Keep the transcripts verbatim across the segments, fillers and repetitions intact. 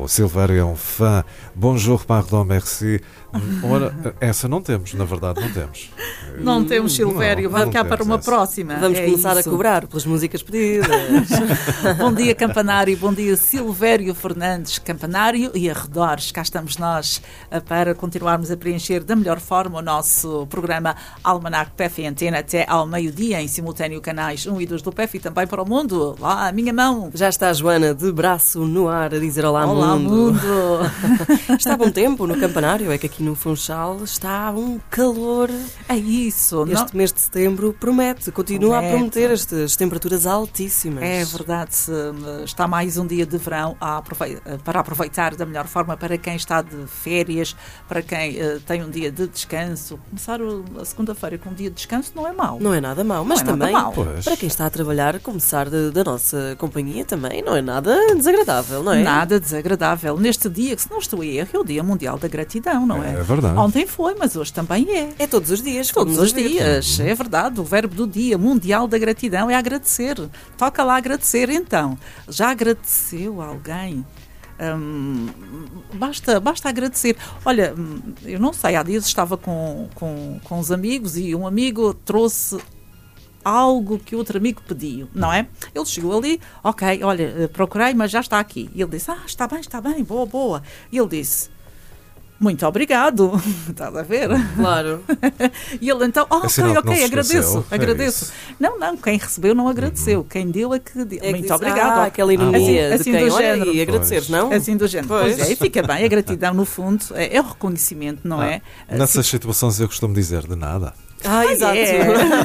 Silvério é um fã. Bonjour, pardon, merci. Ora, essa não temos, na verdade, não temos. Não temos, Silvério. Não, Vai não ficar para uma essa. próxima. Vamos é começar isso. a cobrar pelas músicas pedidas. Bom dia, Campanário. Bom dia, Silvério Fernandes, Campanário e arredores. Cá estamos nós para continuarmos a preencher da melhor forma o nosso programa Almanac P F e Antena até ao meio-dia, em simultâneo canais um e dois do P F e também para o mundo. Lá, à minha mão. Já está a Joana de braço no ar a dizer olá, Olá, mundo. mundo. Está bom tempo no Campanário, é que aqui no Funchal está um calor. É isso. Este não... mês de setembro promete, continua Promete. a prometer estas temperaturas altíssimas. É verdade, está mais um dia de verão a aprove- para aproveitar da melhor forma para quem está de férias, para quem uh, tem um dia de descanso. Começar o- a segunda-feira com um dia de descanso não é mau. Não é nada mau, mas Não é nada também, mau. Pois. para quem está a trabalhar, começar de- da nossa companhia também não é nada desagradável, não é? Nada desagradável. Neste dia, que se não estou a erro, é o Dia Mundial da Gratidão, não é? É verdade. Ontem foi, mas hoje também é. É todos os dias. Todos vamos os a ver. dias, é verdade. O verbo do Dia Mundial da Gratidão é agradecer. Toca lá agradecer, então. Já agradeceu alguém? Hum, basta, basta agradecer. Olha, hum, eu não sei, há dias estava com, com, com os amigos e um amigo trouxe algo que outro amigo pediu, não é? Ele chegou ali, ok, olha, procurei, mas já está aqui. E ele disse, ah, está bem, está bem, boa, boa. E ele disse, muito obrigado. Estás a ver? Claro. E ele então, oh, É sinal ok, que não ok, se agradeço, esqueceu. É agradeço. isso. Não, não, quem recebeu não agradeceu, quem deu é que deu. É que Muito diz, obrigado. Ah, aquela ironia Assim- de assim quem do olha género. e agradeceres, Pois. não? Assim do género. Pois. Pois é, e fica bem. A gratidão, no fundo, é, é o reconhecimento, não é? Nessas situações eu costumo dizer de nada. Ah, exato. é.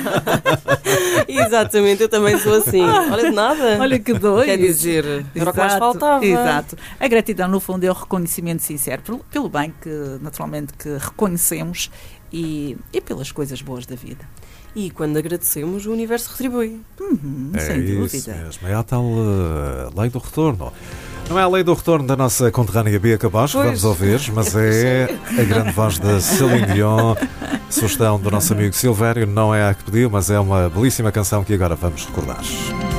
Exatamente, eu também sou assim. Olha, de nada. Olha que doido. Quer dizer, era o que mais Exato, faltava. Exato. A gratidão, no fundo, é o reconhecimento sincero pelo, pelo bem que, naturalmente, que reconhecemos e, e pelas coisas boas da vida. E quando agradecemos, o universo retribui. Uhum, É sem isso dúvida. mesmo. É a tal uh, lei do retorno. Não é a lei do retorno da nossa conterrânea Bia Cabas, que Pois. vamos ouvir, mas é a grande voz da Celine Dion, sugestão do nosso amigo Silvério. Não é a que pediu, mas é uma belíssima canção que agora vamos recordar.